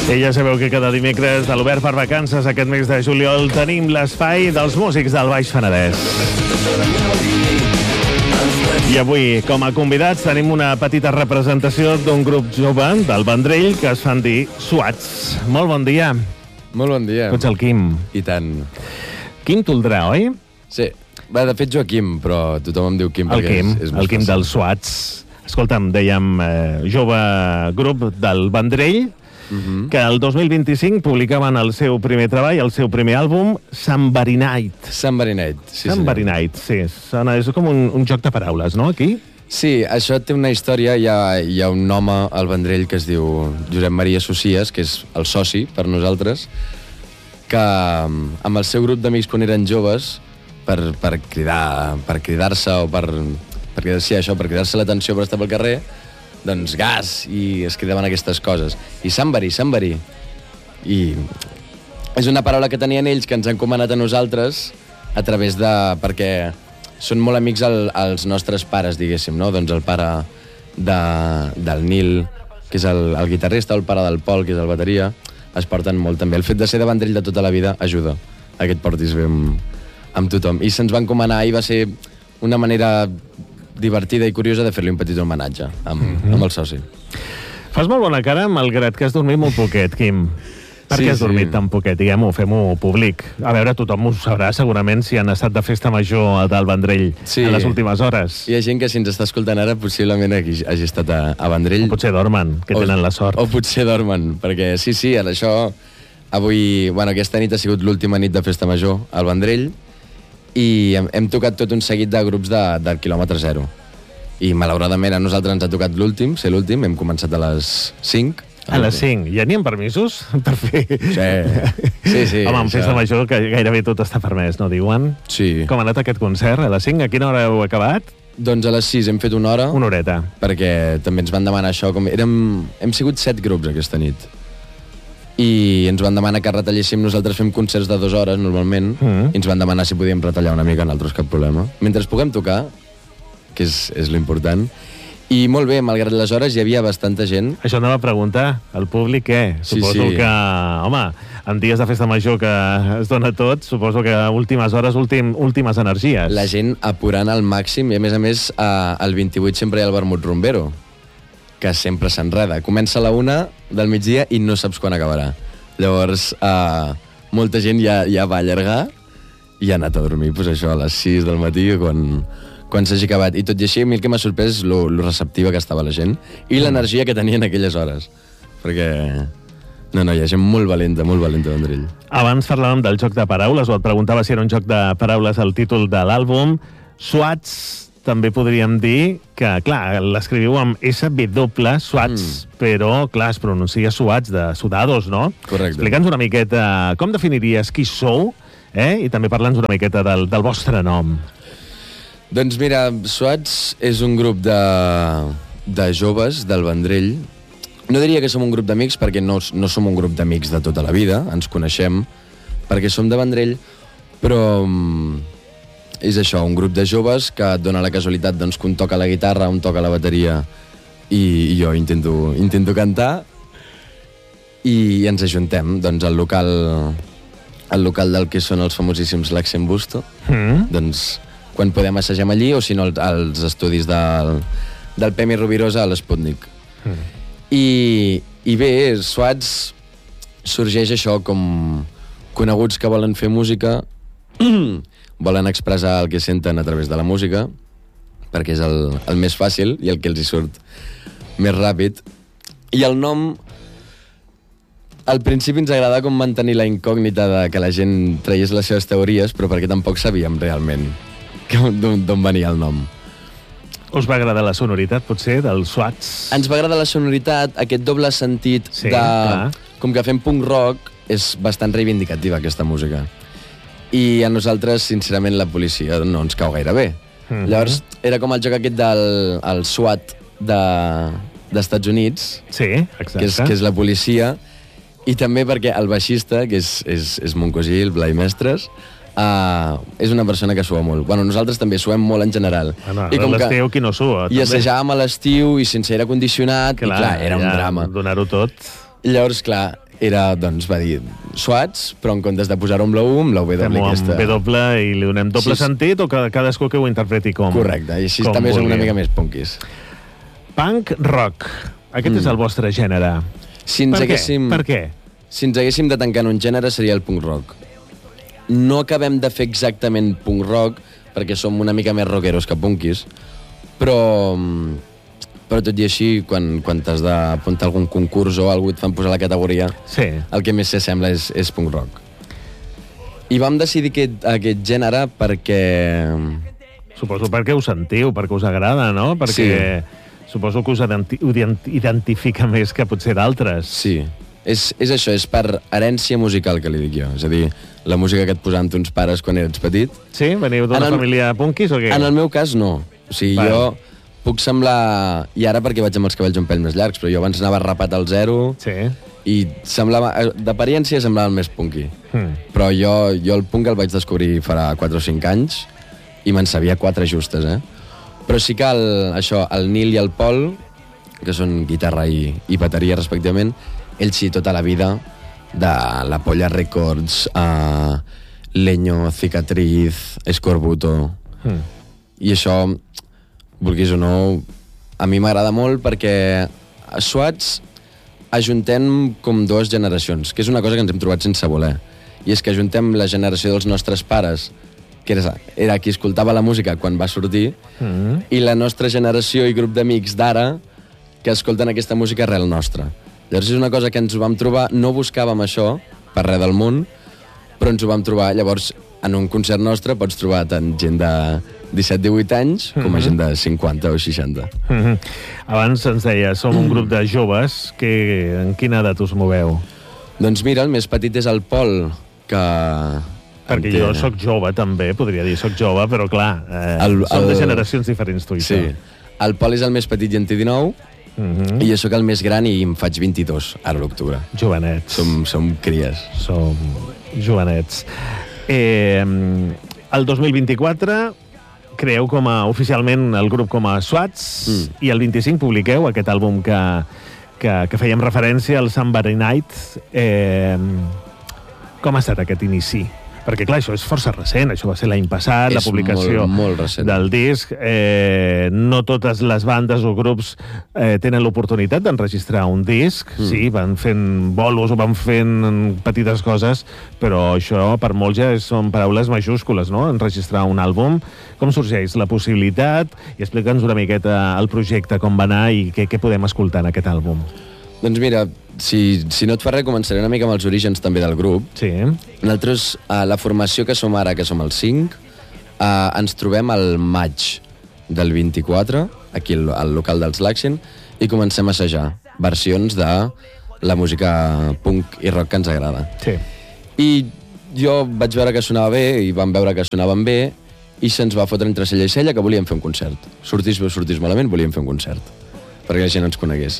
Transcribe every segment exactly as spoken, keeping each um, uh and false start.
I ja sabeu que cada dimecres de l'Obert per Vacances aquest mes de juliol tenim l'espai dels músics del Baix Penedès. I avui, com a convidats, tenim una petita representació d'un grup jove del Vendrell que es fan dir Suats. Molt bon dia. Molt bon dia. Tu ets el Quim. I tant. Quim Toldrà, oi? Sí. Va, de fet, Joaquim, però tothom em diu Quim. El Quim, és, és el Quim dels Suats. Escolta'm, dèiem eh, jove grup del Vendrell, uh-huh. que el dos mil vint-i-cinc publicaven el seu primer treball, el seu primer àlbum, Somebody Night. Somebody Night, sí. Somebody Night, sí. Sona, és com un, un joc de paraules, no, aquí? Sí, això té una història. Hi ha, hi ha un home al Vendrell que es diu Josep Maria Socies, que és el soci per nosaltres, que amb el seu grup d'amics quan eren joves, per, per cridar, per cridar-se o per... perquè sí, això, per cridar-se l'atenció per estar pel carrer, doncs gas, i es cridaven aquestes coses. I somebody, somebody. I és una paraula que tenien ells que ens han comanat a nosaltres a través de... perquè són molt amics el, els nostres pares, diguéssim, no? Doncs el pare de, del Nil, que és el, el guitarrista, o el pare del Pol, que és el bateria, es porten molt també. El fet de ser de Vendrell de tota la vida ajuda a que et portis bé amb, amb tothom. I se'ns van comanar i va ser una manera divertida i curiosa de fer-li un petit homenatge amb, mm-hmm. amb el soci. Fas molt bona cara, malgrat que has dormit molt poquet, Quim. Per sí, què has dormit sí. tan poquet? Diguem-ho, fem-ho públic. A veure, tothom ho sabrà segurament si han estat de festa major del Vendrell sí. en les últimes hores. Hi ha gent que si ens està escoltant ara possiblement hagi, hagi estat a, a Vendrell. O potser dormen, que o, tenen la sort. O potser dormen, perquè sí, sí, això... Avui, bueno, aquesta nit ha sigut l'última nit de festa major al Vendrell i hem, hem tocat tot un seguit de grups de, del quilòmetre zero. I malauradament a nosaltres ens ha tocat l'últim, ser l'últim, hem començat a les cinc. A les cinc? Ja n'hi ha permisos per fer? Sí, sí, sí. Home, en això... festa major que gairebé tot està permès, no diuen? Sí. Com ha anat aquest concert? A les cinc? A quina hora heu acabat? Doncs a les sis hem fet una hora. Una horeta. Perquè també ens van demanar això. Com... Érem... Hem sigut set grups aquesta nit. I ens van demanar que retalléssim. Nosaltres fem concerts de dues hores, normalment, mm. i ens van demanar si podíem retallar una mica, nosaltres cap problema. Mentre puguem tocar, que és, és l'important. I molt bé, malgrat les hores hi havia bastanta gent. Això anava a preguntar, el públic què? Sí, suposo sí. que, home, en dies de festa major que es dona tot, suposo que a últimes hores, últim, últimes energies. La gent apurant al màxim, i a més a més, a, al vint-i-vuit sempre hi ha el vermut rumbero, que sempre s'enreda. Comença a la una del migdia i no saps quan acabarà. Llavors, eh, molta gent ja, ja va allargar i ha anat a dormir, pues això, a les sis del matí, quan... quan s'hagi acabat. I tot i així, a mi el que m'ha sorprès és lo, lo receptiva que estava la gent i l'energia que tenien aquelles hores. Perquè... No, no, hi ha gent molt valenta, molt valenta a Vendrell. Abans parlàvem del joc de paraules, o et preguntava si era un joc de paraules el títol de l'àlbum. Suats, també podríem dir que, clar, l'escriviu amb S W, Suats, mm. però, clar, es pronuncia Suats, de sudados, no? Correcte. Explica'ns una miqueta com definiries qui sou, eh? I també parla'ns una miqueta del, del vostre nom. Doncs mira, Suats és un grup de, de joves del Vendrell. No diria que som un grup d'amics perquè no, no som un grup d'amics de tota la vida, ens coneixem perquè som de Vendrell, però és això, un grup de joves que et dona la casualitat doncs, que un toca la guitarra, un toca la bateria i, i jo intento, intento cantar i ens ajuntem doncs, al local, al local del que són els famosíssims l'Accent Busto, mm. doncs quan podem assajar allí, o si no als estudis del, del P M I Rovirosa a l'Sputnik. Mm. I, I bé, Suats sorgeix això com coneguts que volen fer música, volen expressar el que senten a través de la música, perquè és el, el més fàcil i el que els hi surt més ràpid. I el nom, al principi ens agradava com mantenir la incògnita de que la gent traies les seves teories, però perquè tampoc sabíem realment d'on venia el nom. Us va agradar la sonoritat, potser, dels Suats? Ens va agradar la sonoritat, aquest doble sentit sí, de... Clar. Com que fem punk rock, és bastant reivindicativa, aquesta música. I a nosaltres, sincerament, la policia no ens cau gaire bé. Mm-hmm. Llavors, era com el joc aquest del el SWAT de, d'Estats Units, sí, exacte. Que és, que és la policia, i també perquè el baixista, que és, és, és mon cosí, el Blai Mestres, Uh, és una persona que sua molt. Bueno, nosaltres també suem molt en general. Ah, no, I com l'estiu qui no sua. I assajàvem a l'estiu i sense aire condicionat, clar, i clar, era un drama. Donar-ho tot. I llavors, clar, era, doncs, va dir Swats, però en comptes de posar-ho amb la U, amb la W Fem-ho aquesta. amb W i li donem doble Sí, sí. sentit o que cadascú que ho interpreti com Correcte, i així com també som una vulgui. mica més punkis. Punk rock. Aquest Mm. és el vostre gènere. Si ens Per haguéssim... què? Per què? Si ens haguéssim de tancar en un gènere seria el punk rock. No acabem de fer exactament punk rock, perquè som una mica més rockeros que punkis, però, però tot i així, quan, quan t'has d'apuntar a algun concurs o algú et fan posar la categoria, Sí. el que més s'assembla és, és punk rock. I vam decidir aquest, aquest gènere perquè... Suposo perquè us sentiu, perquè us agrada, no? Perquè suposo que us identi identifica més que potser d'altres. Sí, és, és això, és per herència musical que li dic jo. És a dir, la música que et posaven tons pares quan eres petit. Sí? Veniu d'una En el- família punkis o què? En el meu cas, no. O sigui, Vale. jo puc semblar... I ara perquè vaig amb els cabells un pèl més llargs, però jo abans anava rapat al zero Sí. i semblava... D'apariència semblava el més punky. Hmm. Però jo, jo el punk el vaig descobrir farà quatre o cinc anys i me'n sabia quatre justes, eh? Però sí que el, això, el Nil i el Pol, que són guitarra i, i bateria respectivament, ells sí, tota la vida, de la Polla Records, a Leño, Cicatriz, Escorbuto... Hmm. I això, vulguis o no, a mi m'agrada molt perquè a Swats ajuntem com dues generacions, que és una cosa que ens hem trobat sense voler. I és que ajuntem la generació dels nostres pares, que era, era qui escoltava la música quan va sortir, Mm. i la nostra generació i grup d'amics d'ara que escolten aquesta música arrel nostra. Llavors és una cosa que ens ho vam trobar, no buscàvem això per res del món, però ens ho vam trobar. Llavors, en un concert nostre pots trobar tant gent de disset divuit anys com a gent de cinquanta o seixanta. Mm-hmm. Abans ens deia, som un grup de joves, que en quina edat us moveu? Doncs mira, el més petit és el Pol, que... Perquè en té- jo sóc jove, també, podria dir, sóc jove, però clar, eh, El- som de el- generacions diferents, tu i Sí. jo. El Pol és el més petit i en té dinou, Mm-hmm. i jo sóc el més gran i em faig vint-i-dos, ara a l'octubre. Jovenets. Som, som cries. Som jovenets. Eh, el dos mil vint-i-quatre creeu com a, oficialment el grup com a Swats Mm. i el vint-i-cinc publiqueu aquest àlbum que, que, que fèiem referència, el Somebody Night. Eh, com ha estat aquest inici? Perquè, clar, això és força recent, això va ser l'any passat, la És publicació molt, molt recent. del disc. Eh, no totes les bandes o grups eh, tenen l'oportunitat d'enregistrar un disc. Mm. Sí, van fent bolos o van fent petites coses, però això per molts ja són paraules majúscules, no?, enregistrar un àlbum. Com sorgeix la possibilitat? I explica'ns una miqueta el projecte, com va anar i què, què podem escoltar en aquest àlbum. Doncs mira, si, si no et fa res, començaré una mica amb els orígens també del grup. Sí. Nosaltres, a la formació que som ara, que som el cinc, eh, ens trobem al maig del vint-i-quatre, aquí al, al local dels Laxin, i comencem a assajar versions de la música punk i rock que ens agrada. Sí. I jo vaig veure que sonava bé, i vam veure que sonaven bé, i se'ns va fotre entre cella i cella que volíem fer un concert. Sortís bé o sortís malament, volíem fer un concert, perquè la gent ens conegués.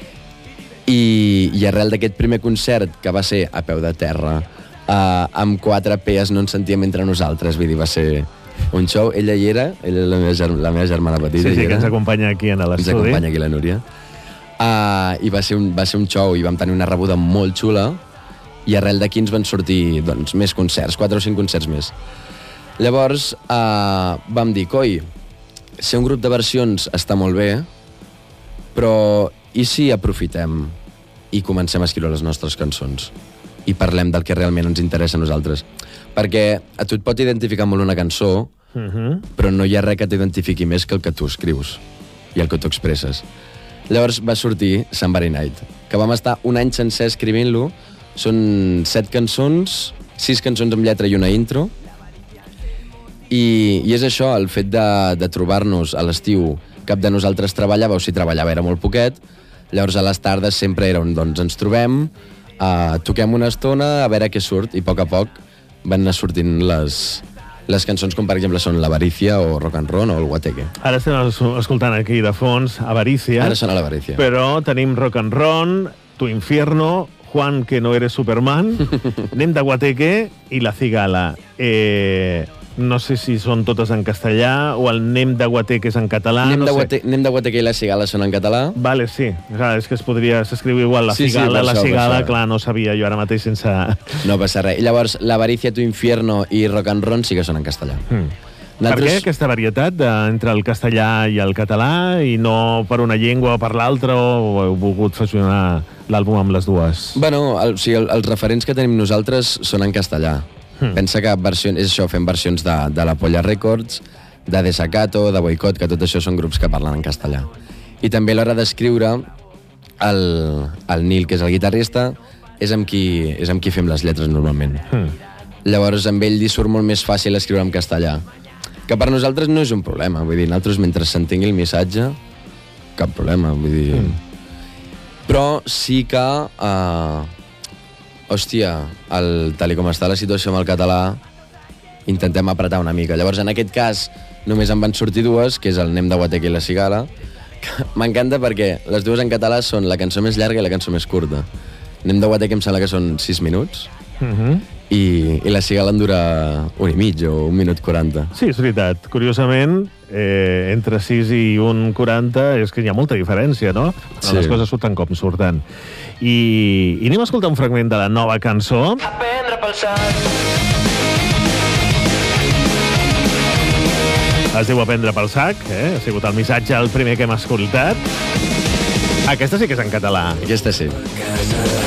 I, i arrel d'aquest primer concert, que va ser a peu de terra, uh, amb quatre pees, no ens sentíem entre nosaltres, vull dir, va ser un show. Ella hi era, ella és la meva, germ la meva germana petita. Sí, sí, hi que era. ens acompanya aquí en Ens l'estudi. acompanya aquí la Núria. Uh, I va ser, un, va ser un show i vam tenir una rebuda molt xula, i arrel d'aquí ens van sortir doncs, més concerts, quatre o cinc concerts més. Llavors uh, vam dir, coi, ser un grup de versions està molt bé, però i si aprofitem i comencem a escriure les nostres cançons i parlem del que realment ens interessa a nosaltres? Perquè a tu et pot identificar molt una cançó, Uh-huh. però no hi ha res que t'identifiqui més que el que tu escrius i el que tu expresses. Llavors va sortir Somebody Night, que vam estar un any sencer escrivint-lo. Són set cançons, sis cançons amb lletra i una intro, i, i és això, el fet de, de trobar-nos a l'estiu. Cap de nosaltres treballava, o si treballava era molt poquet. Llavors a les tardes sempre era on doncs, ens trobem, uh, toquem una estona a veure què surt, i a poc a poc van anar sortint les, les cançons, com per exemple són l'Avarícia o Rock and Roll o el Guateque. Ara estem es- escoltant aquí de fons Avarícia, Ara sona l'Avarícia. però tenim Rock and Roll, Tu Infierno, Juan, que no eres Superman, anem de Guateque i La Cigala. Eh, no sé si són totes en castellà, o el Nem de Guaté, que és en català. Nem, no de sé. Guaté, Nem de Guateque i la Cigala són en català. Vale, sí. Clar, és que es podria... S'escriu igual la Sí, sí, Cigala, per la això, per Cigala, això. clar, no sabia jo ara mateix sense... No passa res. I llavors, l'Avaricia, tu Infierno i Rock and Ron sí que són en castellà. Mm. Per què aquesta varietat de, entre el castellà i el català, i no per una llengua o per l'altra, o heu volgut fusionar l'àlbum amb les dues? Bueno, el, o sigui, el, els referents que tenim nosaltres són en castellà. Mm. Pensa que versió, és això, fem versions de, de la Polla Records, de Desacato, de Boicot, que tot això són grups que parlen en castellà. I també a l'hora d'escriure, el, el Nil, que és el guitarrista, és amb qui, és amb qui fem les lletres normalment. Mm. Llavors, amb ell li surt molt més fàcil escriure en castellà. Que per nosaltres no és un problema, vull dir, nosaltres mentre s'entengui el missatge, cap problema, vull dir... Mm. Però sí que, uh, hòstia, el, tal com està la situació amb el català, intentem apretar una mica. Llavors, en aquest cas, només en van sortir dues, que és el Nem de Guateque i la Cigala, que m'encanta perquè les dues en català són la cançó més llarga i la cançó més curta. Nem de Guateque em sembla que són sis minuts, Mm-hmm. i, i la Cigala en dura un i mig o un minut quaranta. Sí, és veritat. Curiosament, eh, entre sis i un quaranta és que hi ha molta diferència, no? Sí. Les coses surten com surten. I, I anem a escoltar un fragment de la nova cançó. Aprendre pel sac. Es diu Aprendre pel sac, eh? Ha sigut el missatge el primer que hem escoltat. Aquesta sí que és en català. Aquesta sí.